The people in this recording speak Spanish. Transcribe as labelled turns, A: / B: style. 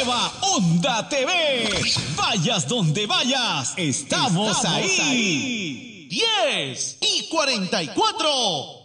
A: Nueva Onda TV. Vayas donde vayas, estamos ahí.
B: 10:44.